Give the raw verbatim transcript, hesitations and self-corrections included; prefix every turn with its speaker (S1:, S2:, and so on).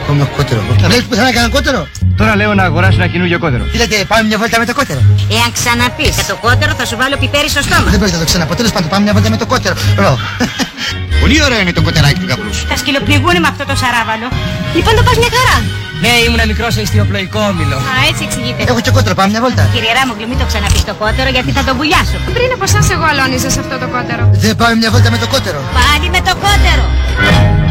S1: Ακόμα κότερο. Βλέπεις που θα έκανα κότερο.
S2: Τώρα λέω να αγοράσω ένα καινούργιο κότερο.
S1: Τι λέτε, πάμε μια βόλτα με το κότερο.
S3: Εάν ξαναπείς για το κότερο θα σου βάλω πιπέρι στο στόμα.
S1: Δεν πρόκειται να το ξαναπώ. Τέλος πάντων, πάμε μια βόλτα με το κότερο. Ρο. Πολύ ωραίο είναι το κοτεράκι του γαμπρούς.
S3: Θα σκυλοπληγούνε με αυτό το σαράβαλο. Λοιπόν το πας μια χαρά.
S4: Ναι, ήμουν μικρό σε ιστιοπλοϊκό όμιλο.
S3: Α, έτσι εξηγείται.
S1: Έχω και κότερο, πάμε μια βόλτα.
S3: Κύριε Ράμογλου, μην το ξαναπείς το κότερο γιατί θα το βουλιάσω.
S5: Πριν από εσάς εγώ αλώνιζα σε αυτό το κότερο.
S1: Δεν πάμε μια βόλτα με το κότερο.
S3: Πάλι με το κότερο.